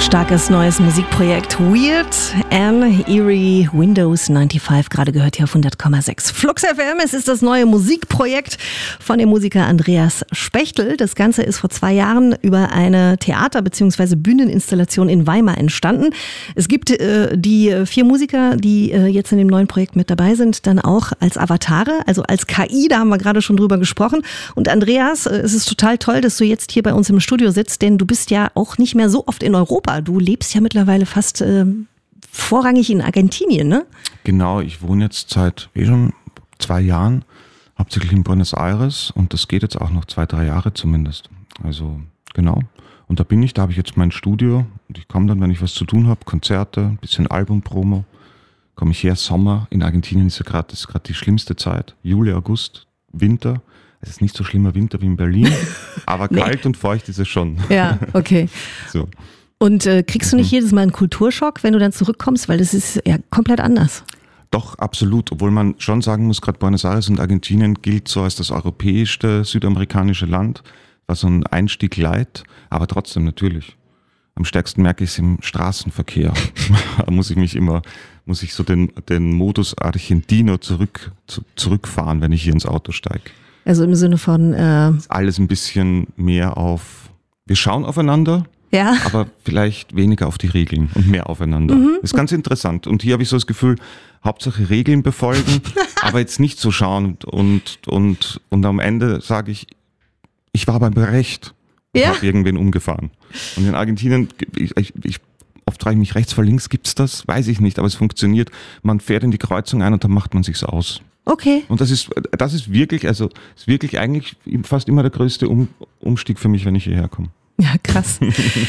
Starkes neues Musikprojekt Weird an Eerie Windows 95, gerade gehört hier auf 100,6 Flux FM. Es ist das neue Musikprojekt von dem Musiker Andreas Spechtel. Das Ganze ist vor 2 Jahren über eine Theater- bzw. Bühneninstallation in Weimar entstanden. Es gibt die 4 Musiker, die jetzt in dem neuen Projekt mit dabei sind, dann auch als Avatare, also als KI, da haben wir gerade schon drüber gesprochen. Und Andreas, es ist total toll, dass du jetzt hier bei uns im Studio sitzt, denn du bist ja auch nicht mehr so oft in Europa. Du lebst ja mittlerweile fast vorrangig in Argentinien, ne? Genau, ich wohne jetzt seit schon 2 Jahren hauptsächlich in Buenos Aires und das geht jetzt auch noch 2-3 Jahre zumindest. Also genau. Und da habe ich jetzt mein Studio und ich komme dann, wenn ich was zu tun habe, Konzerte, ein bisschen Albumpromo, komme ich her. Sommer in Argentinien ist gerade die schlimmste Zeit. Juli, August, Winter. Es ist nicht so schlimmer Winter wie in Berlin, aber kalt und feucht ist es schon. Ja, okay. So. Und kriegst du nicht jedes Mal einen Kulturschock, wenn du dann zurückkommst? Weil das ist ja komplett anders. Doch, absolut. Obwohl man schon sagen muss, gerade Buenos Aires und Argentinien gilt so als das europäischste südamerikanische Land. War so ein Einstieg light, aber trotzdem natürlich. Am stärksten merke ich es im Straßenverkehr. Da muss ich so den Modus Argentino zurückfahren, wenn ich hier ins Auto steige. Also im Sinne von... Alles ein bisschen mehr auf... Wir schauen aufeinander. Ja. Aber vielleicht weniger auf die Regeln und mehr aufeinander. Das ist ganz interessant. Und hier habe ich so das Gefühl, Hauptsache Regeln befolgen, aber jetzt nicht so schauen und am Ende sage ich war beim Recht und habe irgendwen umgefahren. Und in Argentinien, oft frage ich mich, rechts vor links gibt's das? Weiß ich nicht, aber es funktioniert. Man fährt in die Kreuzung ein und dann macht man sich's aus. Okay. Und das ist wirklich eigentlich fast immer der größte Umstieg für mich, wenn ich hierher komme. Ja, krass.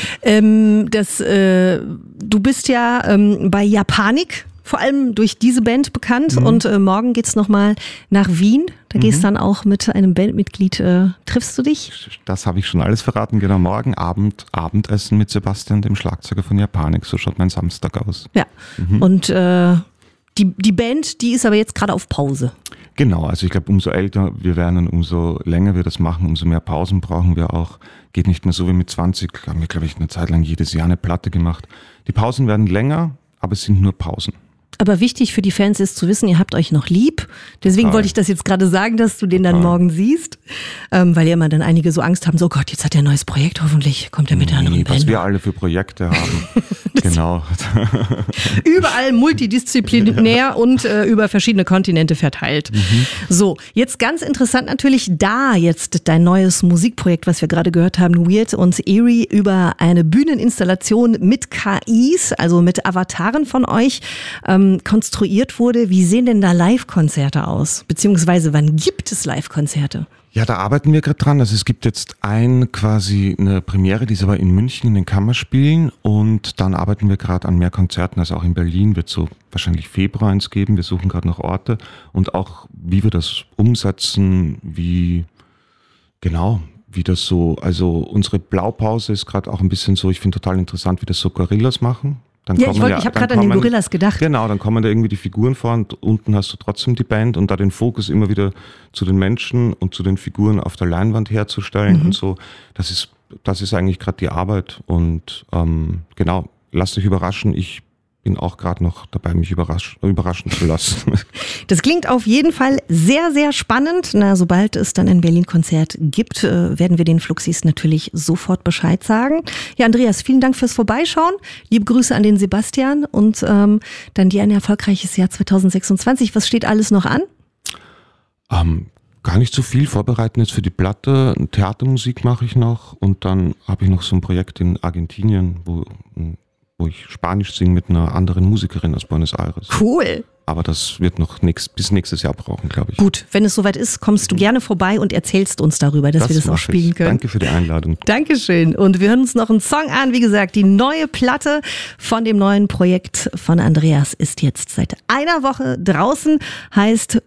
Du bist ja bei Japanik vor allem durch diese Band bekannt und morgen geht's nochmal nach Wien. Da gehst dann auch mit einem Bandmitglied, triffst du dich? Das habe ich schon alles verraten, genau. Morgen Abend Abendessen mit Sebastian, dem Schlagzeuger von Japanik. So schaut mein Samstag aus. Ja, und die Band, die ist aber jetzt gerade auf Pause. Genau, also ich glaube, umso älter wir werden und umso länger wir das machen, umso mehr Pausen brauchen wir auch. Geht nicht mehr so wie mit 20, haben wir, glaube ich, eine Zeit lang jedes Jahr eine Platte gemacht. Die Pausen werden länger, aber es sind nur Pausen. Aber wichtig für die Fans ist zu wissen, ihr habt euch noch lieb. Deswegen wollte ich das jetzt gerade sagen, dass du den dann morgen siehst. Weil ja immer dann einige so Angst haben, so Gott, jetzt hat er ein neues Projekt, hoffentlich kommt er mit der anderen Band. Was wir alle für Projekte haben. Genau. Überall multidisziplinär und über verschiedene Kontinente verteilt. So, jetzt ganz interessant natürlich da jetzt dein neues Musikprojekt, was wir gerade gehört haben, Weird und Eerie, über eine Bühneninstallation mit KIs, also mit Avataren von euch, konstruiert wurde. Wie sehen denn da Live-Konzerte aus? Beziehungsweise wann gibt es Live-Konzerte? Ja, da arbeiten wir gerade dran. Also es gibt jetzt quasi eine Premiere, die ist aber in München in den Kammerspielen und dann arbeiten wir gerade an mehr Konzerten. Also auch in Berlin wird so wahrscheinlich Februar eins geben. Wir suchen gerade noch Orte und auch wie wir das umsetzen, wie das so, also unsere Blaupause ist gerade auch ein bisschen so, ich finde total interessant, wie das so Gorillas machen. Ich habe gerade an den Gorillas gedacht. Genau, dann kommen da irgendwie die Figuren vor und unten hast du trotzdem die Band und da den Fokus immer wieder zu den Menschen und zu den Figuren auf der Leinwand herzustellen und so. Das ist eigentlich gerade die Arbeit und lasst euch überraschen. Ich bin auch gerade noch dabei, mich überraschen zu lassen. Das klingt auf jeden Fall sehr, sehr spannend. Sobald es dann ein Berlin-Konzert gibt, werden wir den Fluxis natürlich sofort Bescheid sagen. Ja, Andreas, vielen Dank fürs Vorbeischauen. Liebe Grüße an den Sebastian und dann dir ein erfolgreiches Jahr 2026. Was steht alles noch an? Gar nicht so viel. Vorbereiten jetzt für die Platte. Theatermusik mache ich noch und dann habe ich noch so ein Projekt in Argentinien, wo ich Spanisch singe mit einer anderen Musikerin aus Buenos Aires. Cool. Aber das wird noch bis nächstes Jahr brauchen, glaube ich. Gut, wenn es soweit ist, kommst du gerne vorbei und erzählst uns darüber, dass wir das auch spielen können. Danke für die Einladung. Dankeschön. Und wir hören uns noch einen Song an. Wie gesagt, die neue Platte von dem neuen Projekt von Andreas ist jetzt seit einer Woche draußen. Heißt